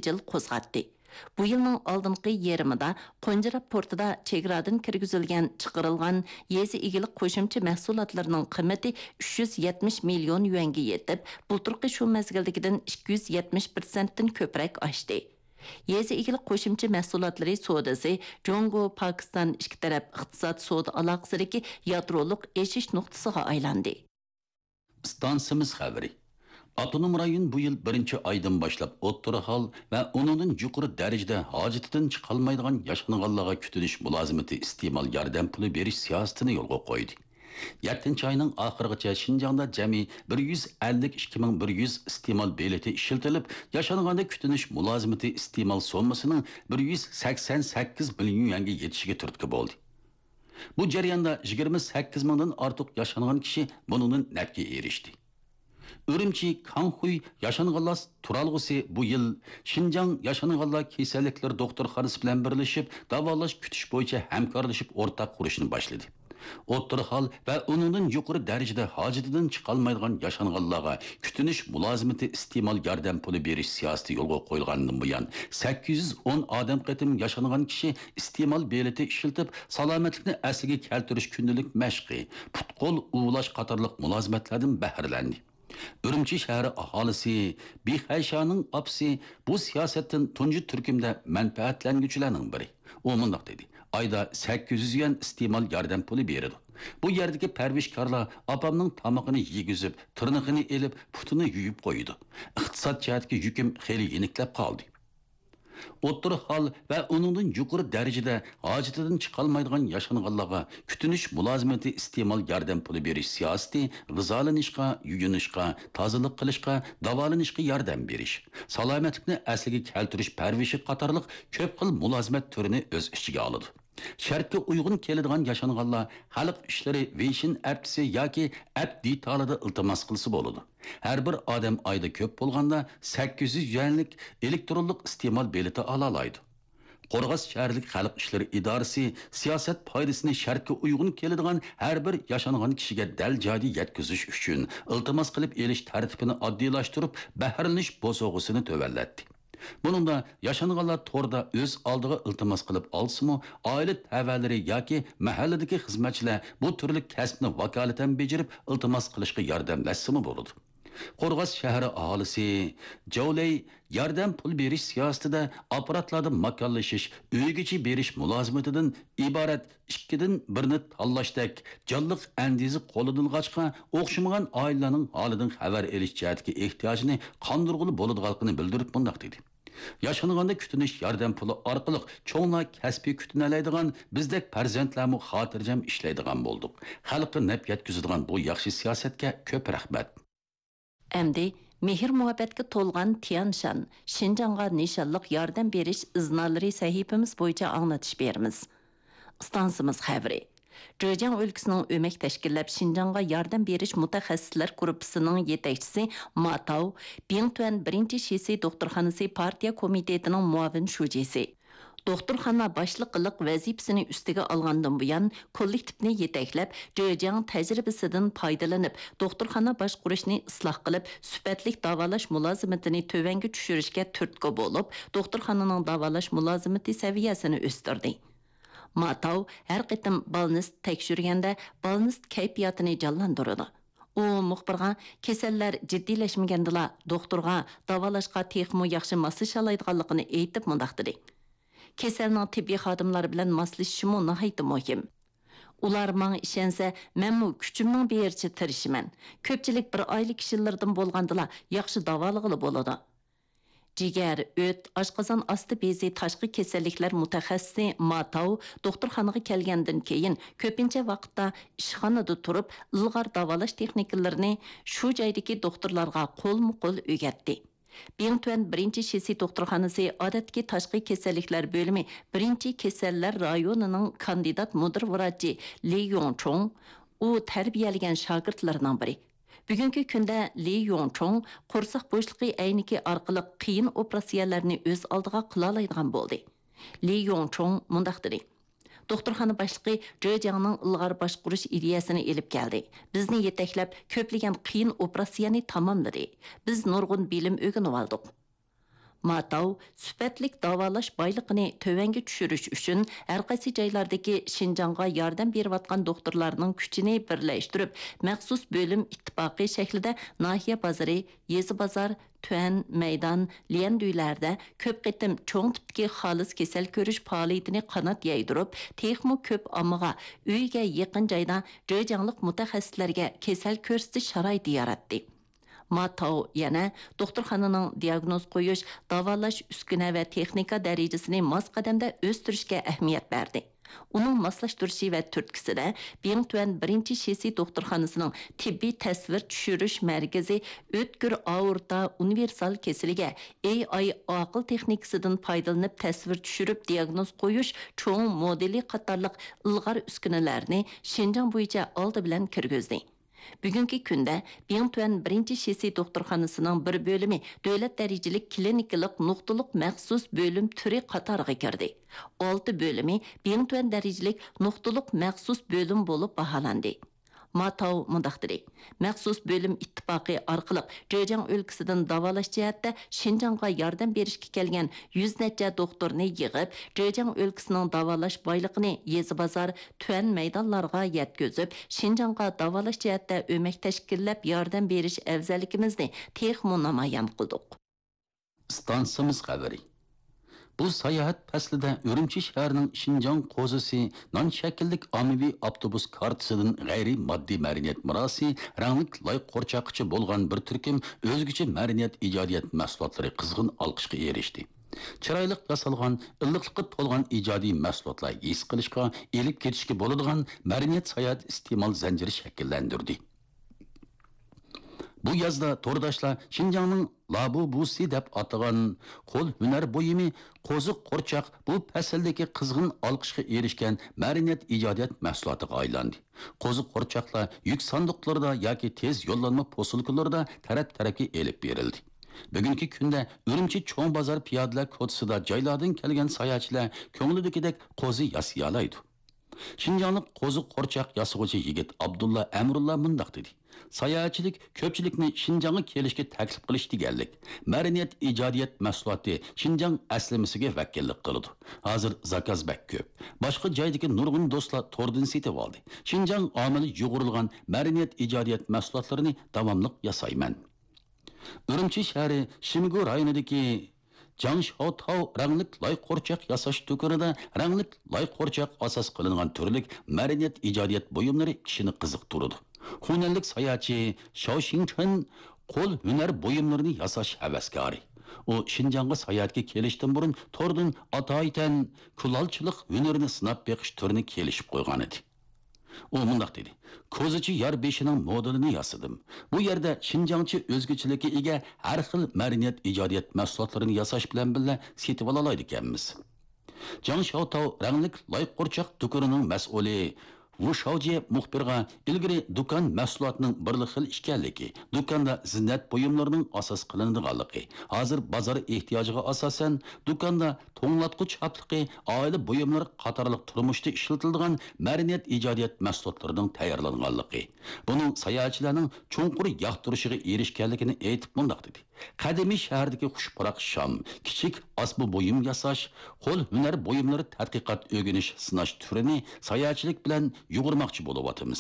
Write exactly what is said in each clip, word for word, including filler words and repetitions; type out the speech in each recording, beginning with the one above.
sijil qo'zg'atdi. Bu yılның aldınqı yerimida Qo'njirab portida chegaradan kirgizilgan chiqarilgan yezi egilik qo'shimcha mahsulotlarning qiymati uch yuz yetmish million yuanga yetib, bulturqi shu mezgildagidan ikki yuz yetmish persent dan ko'proq oshdi. Yezi egilik qo'shimcha mahsulotlari savdosi Jongo Pokiston ikki taraf iqtisod savdo aloqasidagi yadroliq eshish nuqtasiga aylandi. Stansimiz xabari. Avtonom rayon bu yıl birinchi aydan başlap o'ttira hal va uningdan yuqori darajada hojatidan chiqolmaydigan yashanganlarga kutilish mulozimati iste'mol yordam puli berish siyosatini yo'lga qo'ydi. yettinchi ayning oxirigacha Şinjan'da jami bir yuz ellik ikki ming bir yuz iste'mol bileti ishlatilib, yashanganda kutilish mulozimati iste'mol sommasining bir yuz sakson sakkiz million yuanga yetishiga turtki bo'ldi. Bu jarayonda yigirma sakkiz mingdan ortiq yashangan kishi buningdan nafga erishdi. Ürümçi Kanxuy yaşanğanlar turalğısı bu yıl Şinjan yaşanğanlar kesellikler doktorxanası bilan birleşip davalash kütüş boyunca hemkarlaşıp ortak kuruşunu başladı. O'ttir hal va uningdan yuqori darajada hojatidan chiqolmaydigan yashanganlarga kutinish mulozimati iste'mol yordam puli berish siyosati yo'lga qo'yilganidan buyon sakkiz yuz o'n odam qatim yashangan kishi iste'mol bileti ishlatib salomatlikni asliga keltirish kundalik mashqi, putqo'l uvlash qatorliq mulozimatlardan bahralandi. Ürümçi şəhəri ahalisi, Bixayshanın apsi bu siyasetin tuncu Türkümdə mənfəətləngiçilərinin biri. O mundaq dedi. Ayda sakkiz yuz yuan iste'mol yordam puli beradi. Bu yerdagi parvishkorlar apamning tamog'ini yegizib, tirnog'ini elib, putini yuyib qo'ydi. Iqtisod jihatga yukim xeyli yeniklab qoldi. O'ttir hal va uningdan yuqori darajada hojatidan chiqolmaydigan yashanganlarga kutinish mulozimati iste'mol yordam puli berish siyosati g'izolanishga, yuyunishga, tozalik qilishga, davolanishga yordam berish, salomatlikni asliga keltirish parvishi qatorliq ko'p xil mulozimat turini o'z ichiga oladi. Shartga uyg'un keladigan yashanganlar xalq ishlari veshin aptisi yoki apt detalida iltimos qilsa bo'ladi. Har bir odam oyda ko'p bo'lganda sakkiz yuz yuanlik elektronlik iste'mol bileti ola oladi. Qo'rg'os shaharlik xalq ishlari idorasi siyosat foydasini shartga uyg'un keladigan har bir yashangan kishiga dal joyda yetkazish uchun iltimos qilib elish tartibini oddiylashtirib, bahrlanish bosog'isini to'vallatdi. Buningda yashanganlar to'rda o'z oldiga iltimos qilib olsa-mu, oila tavalari yoki mahalladagi xizmatchilar bu turli kasbni vakolatan bajarib iltimos qilishga yordamlashsa-mu bo'ladi. Qo'rg'os shahri aholisi Jovley yordam pul berish siyosatida apparatlardan makonlashish, uygacha berish mulozimatidan iborat ikkidan birini tanlashdek jonliq andizi qo'llanilg'achqa o'xshamagan oilalarning holidan xabar olish jihatga ehtiyojini qondirg'ili bo'ladiganligini bildirib bundoq dedi. Yaşanğanda kütünüş yardım pulu orqali çoğunlar kasbiy kütünelaydigan bizdek farzandlarmi xotirjam ishlaydigan bo'ldik. Xalqqa naf yetkazadigan bu yaxshi siyosatga ko'p rahmat. Endi mehr muhabbatga to'lgan Tianshan, Şinjanға nishonliq yordam berish iznalari sahifamiz bo'yicha anglatish beramiz. Stansimiz xabari. Zhejiang өлкәсенең өмәк тәшкилләп Şinjanға yordam berish mutaxassislar guruhining yetakchisi Ma Tao, Bingtuan birinchi Shisi doktorxonasi partiya komitetining muavin shujisi. Doktorxona boshliqlik vazifasini ustiga olgandan buyon kollektivni yetaklab, Zhejiang tajribasidan foydalanib, doktorxona boshqurishni isloh qilib, sifatli davolash mulozimatini tövanga tushirishga turtki bo'lib, doktorxonaning davolash mulozimati saviyasini o'stirdi. Ma Tao har qitim balnist tekshirganda balnist kayfiyatini jonlantiradi. U muxbirga kasallar jiddiylashmagandila doktorga davolashga texmo yaxshi moslashalaydiganligini aytib mundaq dedi. Kasalning tibbiy xodimlari bilan moslashishi nihoyat muhim. Ular menga ishonsa, men mu kuchimning bericha tirishiman. Ko'pchilik bir oylik kishilardan bo'lgandila yaxshi davolag'ili bo'ladi. Jigar, o't, oshqozon osti bezi tashqi kasalliklar mutaxassisi Ma Tao doktorxonaga kelgandan keyin ko'pincha vaqtda ishxonada turib, ilg'or davolash texnikalarini shu joydagi doktorlarga qo'lma-qo'l o'rgatdi. Bingtuan birinchi Shisi doktorxonasi odatdagi tashqi kasalliklar bo'limi birinchi kasallar rayonining kandidat mudir vrachi Li Yongchong, u tarbiyalagan shogirdlarining biri. Bugungi kunda Li Yongchong qo'rsoq bo'shliqi ayniki orqali qiyin operatsiyalarni o'z oldiga qila oladigan bo'ldi. Li Yongchong mundaq dedi. Doktorxona boshlig'i Zhejiangning ilg'or boshqurish ideyasini elib keldi. Bizni yetaklab ko'plagan qiyin operatsiyani tamomladi. Biz nurg'un bilim o'rganib oldik. Matau, süpetlik davalash baylıqını tövenge düşürüş üçün hər qaysı joylardagi Şinjanğa yardım beriyotgan doktorlarning kuchini birlashtirib, maxsus bölüm ittifoqi shaklida nahiya bozori, yezi bozor, Tüən, meydan, liyan düylərdə köp qitim çoğ tipdagi xolis kesel ko'rish faoliyatini qanot yaydırıb, texmo köp ammaga uyga yaqin joyda joyjangliq mutaxassislarga kesel ko'rsatish sharoiti yaratdi. Matau yana doktorxonaning diagnoz qo'yish, davolash uskuna va texnika darajasini mos qadamda o'stirishga ahamiyat berdi. Uning moslashtirishi va turtkisida Bingtuan birinchi Shesi doktorxonasining tibbiy tasvir tushirish markazi o'tkir aorta universal kesiliga A I aql texnikasidan foydalanib tasvir tushirib diagnoz qo'yish cho'ng modeli qatorliq ilg'or uskunalarni Shinjang bo'yicha oldi bilan kirgizdi. Bugungi kunda Bingtuan birinchi Shesi doktorxonasining bir bölümü davlat darajalik klinikalik nuqtaliq maxsus bölüm türi qatoriga kirdi. olti bölümü Bingtuan darajalik nuqtaliq maxsus bölüm bo'lib baholandi. Matau mundaqdiri. Maxsus bölüm ittifoqi orqali Zhejiang o'lkasidan davolash jihatda Shinjangga yordam berishga kelgan yuz necha doktorni yig'ib, Zhejiang o'lkasining davolash boyligini yezi bozor, tuan maydonlarga yetkazib, Shinjangga davolash jihatda o'mak tashkillab yordam berish afzalligimizni texmo namoyon qildik. Stansiyamiz xabari. Bu sayohat faslida Urumchi shahrining Shinjong qo'zisi non shakllik ommaviy avtobus kartasidan g'ayri moddiy madaniyat mirosi, ranglik loy qo'rchoqchi bo'lgan bir turkum o'zgacha madaniyat ijodiyat mahsulotlari qizg'in olqishga erishdi. Chiroyli yasalgan, illiqlikqa to'lgan ijodiy mahsulotlar his qilishga, elib ketishga bo'ladigan madaniyat sayohat iste'mol zanjiri shakllantirdi. Bu yazda to'rdoshlar Shinjongning Labu Busi deb atagan qo'l hunar bo'yimi qo'ziq qo'rchoq bu fasldagi qizg'in olqishga erishgan madaniyat ijodiyat mahsulotiga aylandi. Qo'ziq qo'rchoqlar yuk sandiqlarda yoki tez yo'llanma posilkalarda taraf-tarafga elib berildi. Bugungi kunda Urumchi cho'ng bozor piyodalar ko'chisida joylardan kelgan sayohatchilar ko'nglidagidek qo'zi yasay oladi. Shinjonglik qo'ziq qo'rchoq yasag'uvchi yigit Abdulla Amrulla mundaq dedi. Sayohatchilik ko'pchilikni Shinjongga kelishga taklif qilish deganlik. Madaniyat ijodiyat mahsuloti Shinjong aslimasiga vakillik qiladi. Hozir zakaz bak ko'p. Boshqa joydagi nurg'un do'stlar tordan setib oldi. Shinjong omili yo'g'rilgan madaniyat ijodiyat mahsulotlarini davomli yasayman. Urumchi shahri Shimigu rayonidagi Jangshaotao ranglik loy qo'rchoq yasash do'konida ranglik loy qo'rchoq asos qilingan turlik madaniyat ijodiyat buyumlari kishini qiziqtiradi. Hunanlik sayohatchi Shao Xingchen qo'l hunar buyumlarini yasash havaskori. U Shinjongga sayohatga kelishdan burun tordan atoytan kulolchilik hunarini sinab beqish turini kelishib qo'ygan edi. U mundaq dedi. Ko'zichi yar beshining modelini yasadim. Bu yerda Shinjongchi o'zgachilikka ega har xil madaniyat ijodiyat mahsulotlarini yasash bilan birga setib olaydi ekanmiz. Jangshaotao ranglik loy qo'rchoq do'konining mas'uli Wu Shaoji muxbirga ilgari do'kon mahsulotining bir xil ekanligi, do'konda zinnat buyumlarining asos qilinadiganligi, hozir bozor ehtiyojiga asosan do'konda to'nglatqich apliqi, oila buyumlari qatorliq turmushda ishlatiladigan madaniyat ijodiyat mahsulotlarining tayyorlanganligi, buning sayohatchilarning cho'nqur yoqtirishiga erishganligini aytib mundaq dedi. Qadimiy shahardagi xushpuroq sham, kichik asbo buyum yasash, qo'l hunar buyumlari tadqiqot o'rganish, sinash turini sayohatchilik bilan yugurmoqchi bo'lyapmiz.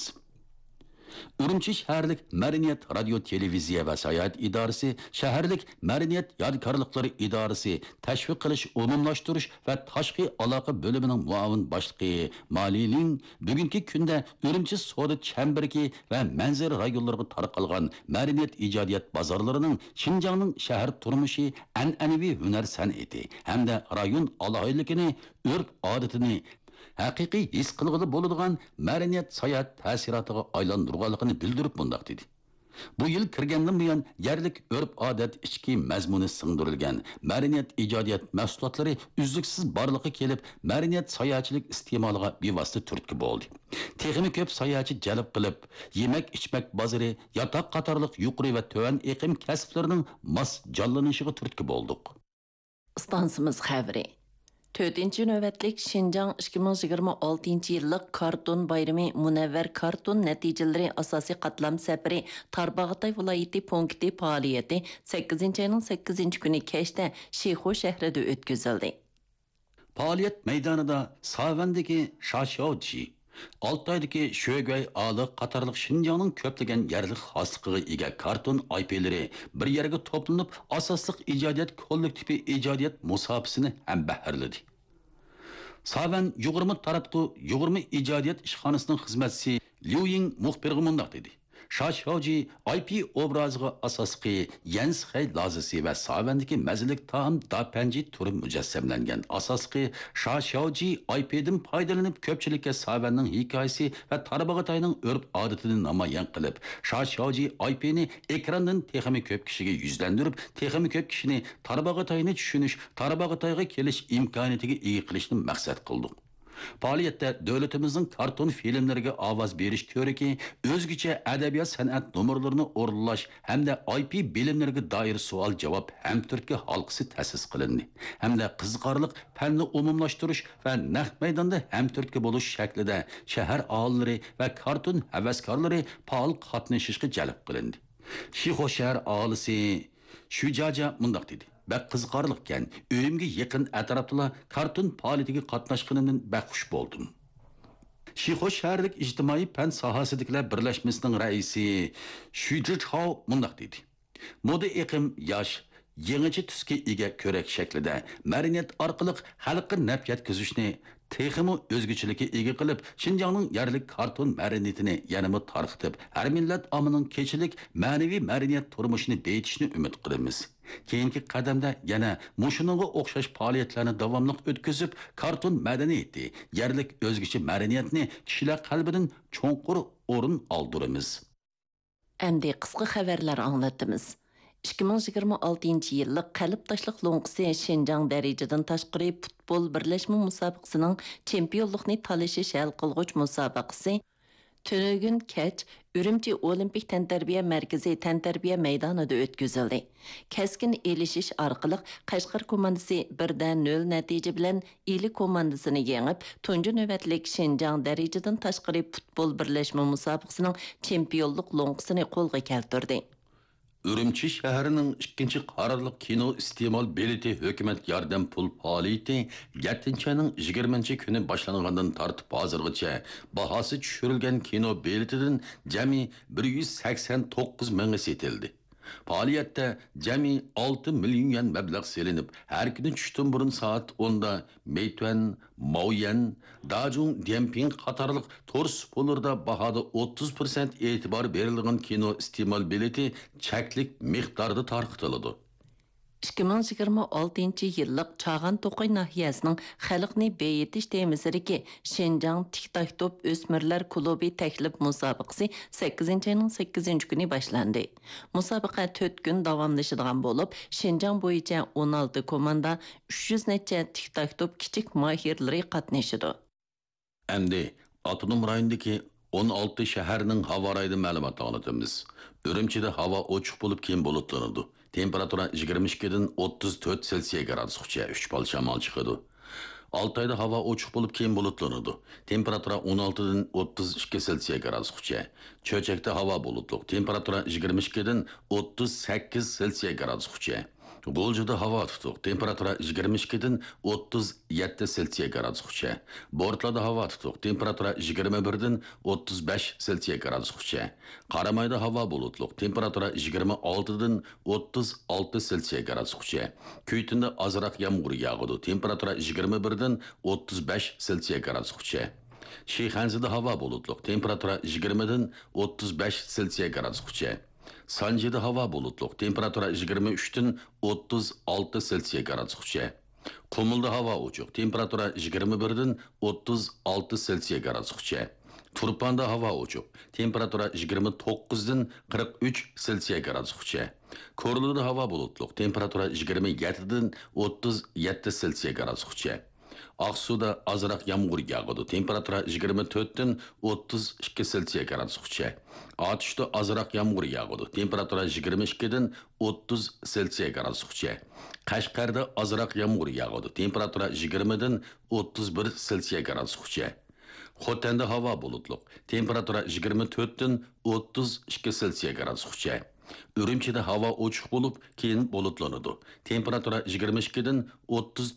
Urumchi shaharlik madaniyat radio televiziya va sayohat idorasi, shaharlik madaniyat yodgorliklari idorasi, tashviq qilish, umumlashtirish va tashqi aloqa bo'limining muavin boshlig'i Maliling bugungi kunda Urumchi savdo chambirki va manzara rayonlariga tarqalgan madaniyat ijodiyat bozorlarining Shinjongning shahar turmushi, an'anaviy hunar san'ati hamda rayon alohidligini, urf odatini haqiqiy his qilg'ili bo'ladigan madaniyat sayohat ta'sirotiga aylantirganligini bildirib mundaq dedi. Bu yil kirgandan buyon yerlik urf odat ichki mazmuni singdirilgan madaniyat ijodiyat mahsulotlari uzluksiz borliqqa kelib, madaniyat sayohatchilik iste'moliga bevosita turtki bo'ldi. Texnik ko'p sayohatchi jalb qilib, yemak ichmak bozori, yotoq qatorliq yuqori va tuvan iqlim kasblarining mos jonlanishiga turtki bo'ldik. Stansimiz xabari to'rtinchi navbatlik Şinjan ikki ming yigirma oltinchi yillik karton bayrami Munavvar karton natijalari asosiy qatlam safari Tarbag'atay viloyati punkti faoliyati sakkizinchi ayning sakkizinchi kuni kechda Shixo shahrida o'tkazildi. Faoliyat maydonida Savandagi Shashovchi, Altaydagi Sho'gay Ali qatorliq Şinjanning ko'plagan yerlik xosligiga ega karton aypelari bir yerga to'planib, asosliq ijodiyat kollektivi ijodiyat musofasini ham bahrladi. Savan yigirma taratqu yigirma ijodiyat ishxonasining xizmatchisi Liu Ying muxbirga mundaq dedi. Shashovji I P obraziga asosqi Yens Xey lazisi va Savandagi mazalik taom dapanji turi mujassamlangan asosqi Shashovji I P'dan foydalanib ko'pchilikka Savanning hikoyasi va Tarbag'atayning urf odatini namoyon qilib, Shashovji I P'ni ekrandan texmi ko'p kishiga yuzlantirib, texmi ko'p kishini Tarbag'atayni tushunish, Tarbag'atayga kelish imkoniyatiga ega qilishni maqsad qildik. Faoliyatda davlatimizning karton filmlariga ovoz berish ko'riki, o'zgacha adabiyot san'at nomerlarini o'rinlash hamda I P bilimlariga doir savol-javob hamturtki halqasi ta'sis qilindi. Hamda qiziqarli fanni umumlashtirish va naq maydonda hamturtki bo'lish shaklida shahar aholilari va karton havaskorlari faol qatnashishga jalb qilindi. Shixo shahar aholisi Shujaja mundaq dedi. Bak qiziqarliqkan, uyimga yaqin atrofda karton faoliyatiga qatnashganimdan baxush bo'ldim. Shixo shaharlik ijtimoiy fan sohasidagilar birlashmasining raisi Shujihao mundaq dedi. Moda eqim yosh, yangicha tusga ega ko'rak shaklida mariniyat orqali xalqqa naf yetkazishni texmi o'zgachilikka ega qilib, Şinjanning yerlik karton mariniyatini yanama tarqitib, har millat omining kechilik ma'naviy mariniyat turmushini deytishni umid qilamiz. Keyingi qadamda yana mushuningga o'xshash faoliyatlarni davomli o'tkazib, karton madaniyati, yerlik o'zgacha madaniyatni kishilar qalbidan cho'nqur o'rin oldiramiz. Endi qisqa xabarlar anglatamiz. ikki ming yigirma oltinchi yillik qalb tashliq lo'nqisi Şinjan darajadan tashqari futbol birlashma musobaqasining chempionlikni talashish hal qilg'uch musobaqasi Tönögün kech Ürümçi Olimpik Tantarbiya Merkezi Tantarbiya maydonida o'tkazildi. Keskin elishish orqali Qashqar komandasi birdan nol natija bilan Ili komandasini yengib, tunji navbatlik Şinjan darajadan tashqari futbol birlashma musobaqasining chempionlik lo'nqisini qo'lga keltirdi. Ürümçi şəhərinin ikinci qararlıq kino iste'mol bileti hökumət yardım pul faoliyati yettinchi ayning yigirmanchi kuni boshlangandan tortib hozirgacha bahasi tushirilgan kino biletidan jami bir yuz sakson to'qqiz mingga setildi. Faoliyatda jami olti million yuan mablag' selinib, har kuni tushdan burun soat o'nda Meituan, Maoyan, Dajun, Dianping qatorliq to'rt spolarda bahada o'ttiz foiz e'tibor berilgan kino iste'mol bileti cheklik miqdorda tarqitiladi. ikki ming yigirma oltinchi yillik Chag'an To'qay nahiyasining xalqni beyitish temisidagi Şinjan Tiktaktop o'smirlar klubi taklif musobaqasi sakkizinchi ayning sakkizinchi kuni boshlandi. Musobaqa to'rt kun davomlashadigan bo'lib, Şinjan bo'yicha o'n olti komanda uch yuz necha Tiktaktop kichik mahirlari qatnashadi. Endi Avtonom rayondagi o'n olti shaharning havo rayidi ma'lumot anlatamiz. Ürümchida havo ochiq bo'lib, keyin bulutlanadi. Temperatura yigirma ikkidan o'ttiz to'rt selsiya gradusgacha uch bal shamol chiqadi. Altayda havo ochiq bo'lib, keyin bulutlanadi. Temperatura o'n oltidan o'ttiz ikki selsiya gradusgacha. Cho'chakda havo bulutli. Temperatura yigirma ikkidan o'ttiz sakkiz selsiya gradusgacha. Bo'ljuda havo tutuq. Temperatura yigirma ikkidan o'ttiz yetti selsiya gradusgacha. Bortlada havo tutuq. Temperatura yigirma birdan o'ttiz besh selsiya gradusgacha. Qaramayda havo bulutli. Temperatura yigirma oltidan o'ttiz olti selsiya gradusgacha. Kuytinda ozroq yomg'ir yog'adi. Temperatura yigirma birdan o'ttiz besh selsiya gradusgacha. Shixanzida havo bulutli. Temperatura yigirmadan o'ttiz besh selsiya gradusgacha. Sanjida havo bulutli. Temperatura yigirma uchdan o'ttiz olti selsiya gradusgacha. Qumulda havo ochiq. Temperatura yigirma birdan o'ttiz olti selsiya gradusgacha. Turpanda havo ochiq. Temperatura yigirma to'qqizdan qirq uch selsiya gradusgacha. Korluda havo bulutli. Temperatura yigirma yettidan o'ttiz yetti selsiya gradusgacha. Ақсуда азырақ yağmur yağıdı. Temperatura yigirma to'rtdan o'ttiz ikki Selsiya gradusgacha. Atışda azıрақ yağmur yağıdı. Temperatura yigirma ikkidan o'ttiz Selsiya gradusgacha. Qashqarda azıрақ yağmur yağıdı. Temperatura yigirmadan o'ttiz bir Selsiya gradusgacha. Xotanda havo bulutluq. Temperatura yigirma to'rtdan o'ttiz ikki Selsiya gradusgacha. Ürümçide hava ochiq bo'lib, keyin bulutlanadi. Temperatura yigirma ikkidan o'ttiz